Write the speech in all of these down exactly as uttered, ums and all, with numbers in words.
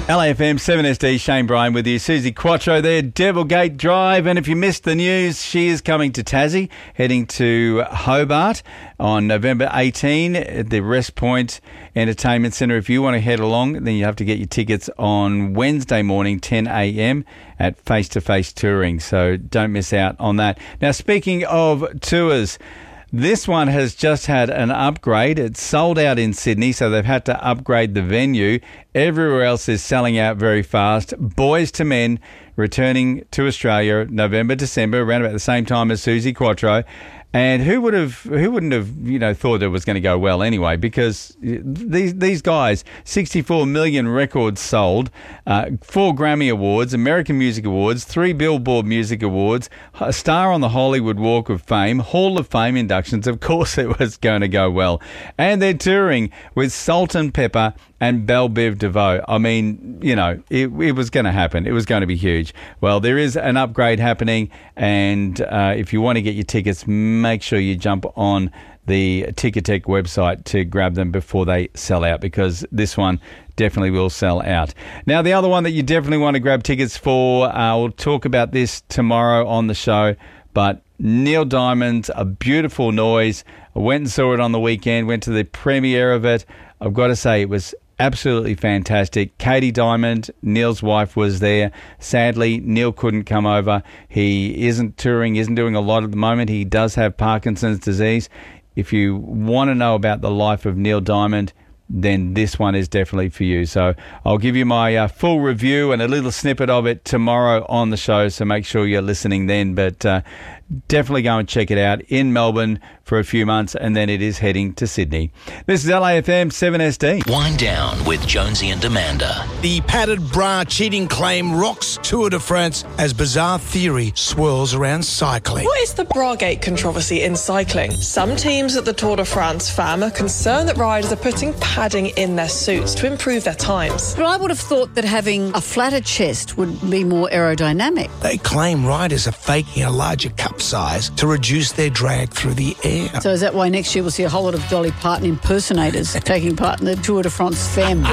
L A F M seven S D, Shane Bryan with you. Susie Quattro there, Devilgate Drive. And if you missed the news, she is coming to Tassie, heading to Hobart on November eighteenth at the Rest Point Entertainment Centre. If you want to head along, then you have to get your tickets on Wednesday morning, ten a.m. at Face to Face Touring. So don't miss out on that. Now, speaking of tours, this one has just had an upgrade. It's sold out in Sydney, so they've had to upgrade the venue. Everywhere else is selling out very fast. Boys to Men returning to Australia November, December, around about the same time as Susie Quattro. And who would have, who wouldn't have, you know, thought it was going to go well anyway? Because these these guys, sixty-four million records sold, uh, four Grammy Awards, American Music Awards, three Billboard Music Awards, a star on the Hollywood Walk of Fame, Hall of Fame inductions. Of course, it was going to go well. And they're touring with Salt and Pepper and Belle Biv DeVoe. I mean, you know, it, it was going to happen. It was going to be huge. Well, there is an upgrade happening, and uh, if you want to get your tickets, make sure you jump on the Ticketek website to grab them before they sell out, because this one definitely will sell out. Now, the other one that you definitely want to grab tickets for, uh, we'll talk about this tomorrow on the show, but Neil Diamond's A Beautiful Noise. I went and saw it on the weekend, went to the premiere of it. I've got to say, it was absolutely fantastic. Katie Diamond, Neil's wife, was there. Sadly, Neil couldn't come over. He isn't touring, isn't doing a lot at the moment. He does have Parkinson's disease. If you want to know about the life of Neil Diamond, then this one is definitely for you. So I'll give you my uh, full review and a little snippet of it tomorrow on the show, so make sure you're listening then. But uh, definitely go and check it out in Melbourne for a few months, and then it is heading to Sydney. This is L A F M seven S D. Wind Down with Jonesy and Amanda. The padded bra cheating claim rocks Tour de France as bizarre theory swirls around cycling. What is the Bragate controversy in cycling? Some teams at the Tour de France FAM are concerned that riders are putting padding in their suits to improve their times. But I would have thought that having a flatter chest would be more aerodynamic. They claim riders are faking a larger cup size to reduce their drag through the air. So is that why next year we'll see a whole lot of Dolly Parton impersonators taking part in the Tour de France FAM?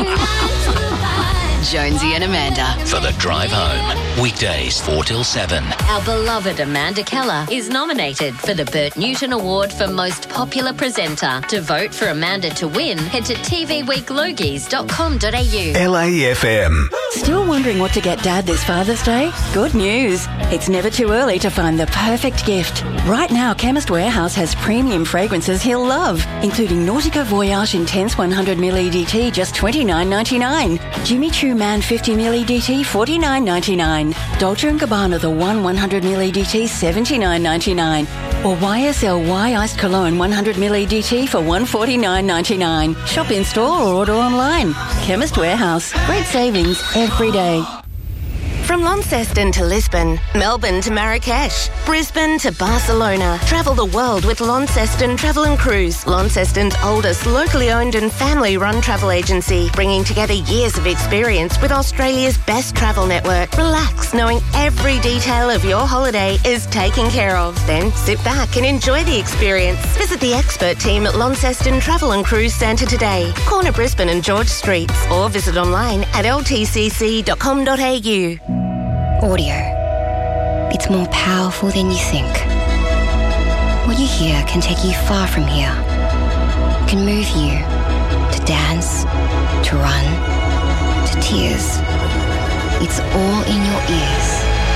Jonesy and Amanda. For the drive home. Weekdays four till seven. Our beloved Amanda Keller is nominated for the Bert Newton Award for Most Popular Presenter. To vote for Amanda to win, head to t v week logies dot com dot a u. L A F M. Still wondering what to get Dad this Father's Day? Good news. It's never too early to find the perfect gift. Right now, Chemist Warehouse has premium fragrances he'll love, including Nautica Voyage Intense one hundred milliliters E D T, just twenty-nine ninety-nine. Jimmy Choo Man fifty milliliters E D T, forty-nine ninety-nine. Dolce and Gabbana The One one hundred milliliters E D T, seventy-nine ninety-nine. Or Y S L Y Iced Cologne one hundred milliliters E D T for one forty-nine ninety-nine. Shop in store or order online. Chemist Warehouse. Great savings every day. From Launceston to Lisbon, Melbourne to Marrakesh, Brisbane to Barcelona. Travel the world with Launceston Travel and Cruise, Launceston's oldest locally owned and family-run travel agency, bringing together years of experience with Australia's best travel network. Relax, knowing every detail of your holiday is taken care of. Then sit back and enjoy the experience. Visit the expert team at Launceston Travel and Cruise Centre today, corner Brisbane and George Streets, or visit online at l t c c dot com dot a u. Audio. It's more powerful than you think. What you hear can take you far from here. It can move you to dance, to run, to tears. It's all in your ears.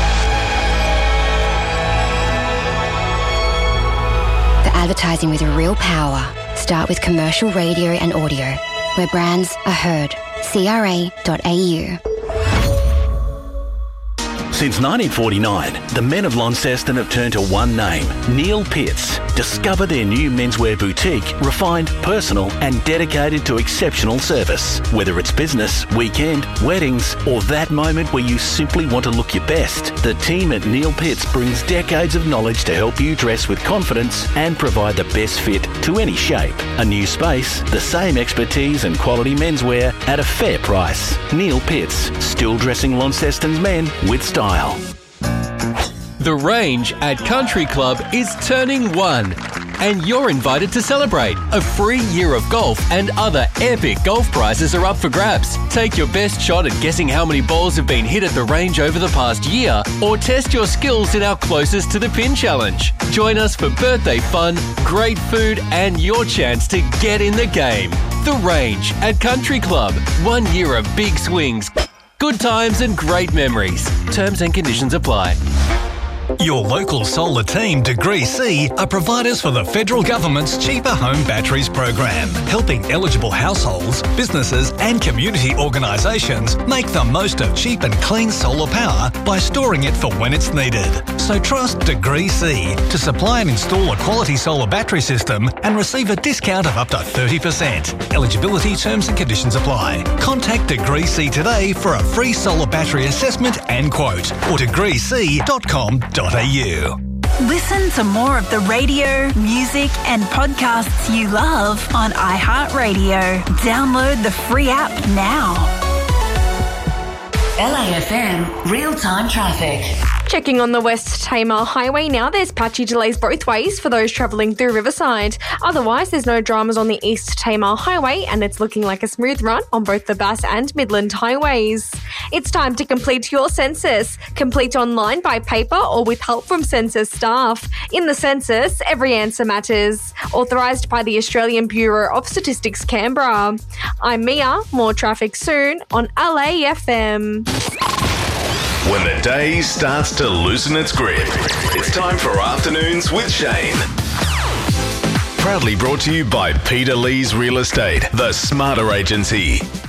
The advertising with real power. Start with commercial radio and audio, where brands are heard. c r a dot a u. Since nineteen forty-nine, the men of Launceston have turned to one name, Neil Pitts. Discover their new menswear boutique, refined, personal and dedicated to exceptional service. Whether it's business, weekend, weddings or that moment where you simply want to look your best, the team at Neil Pitts brings decades of knowledge to help you dress with confidence and provide the best fit to any shape. A new space, the same expertise and quality menswear at a fair price. Neil Pitts, still dressing Launceston's men with style. The range at Country Club is turning one. and you're invited to celebrate. A free year of golf and other epic golf prizes are up for grabs. Take your best shot at guessing how many balls have been hit at the range over the past year, or test your skills in our closest to the pin challenge. Join us for birthday fun, great food, and your chance to get in the game. The Range at Country Club. One year of big swings, good times and great memories. Terms and conditions apply. Your local solar team, Degree C, are providers for the federal government's Cheaper Home Batteries program, helping eligible households, businesses and community organisations make the most of cheap and clean solar power by storing it for when it's needed. So trust Degree C to supply and install a quality solar battery system and receive a discount of up to thirty percent. Eligibility terms and conditions apply. Contact Degree C today for a free solar battery assessment and quote, or degree c dot com dot a u. Listen to more of the radio, music and podcasts you love on iHeartRadio. Download the free app now. L A F M real-time traffic. Checking on the West Tamar Highway now, there's patchy delays both ways for those travelling through Riverside. Otherwise, there's no dramas on the East Tamar Highway and it's looking like a smooth run on both the Bass and Midland highways. It's time to complete your census. Complete online, by paper or with help from census staff. In the census, every answer matters. Authorised by the Australian Bureau of Statistics, Canberra. I'm Mia. More traffic soon on L A F M. When the day starts to loosen its grip, it's time for Afternoons with Shane. Proudly brought to you by Peter Lee's Real Estate, the smarter agency.